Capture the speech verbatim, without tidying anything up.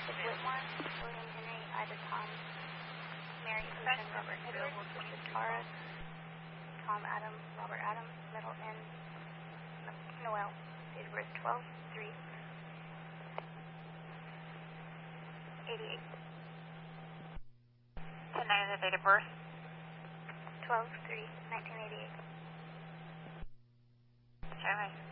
Patrick Whitmore, William Henry, Ida Tom, Mary Ocean, Robert Edwards, Richard Tara, Tom Adam, Robert Adams, middle N, Noel, date of birth twelve three eighty-eight. ten nine, the date of birth? twelve three nineteen eighty-eight. Okay.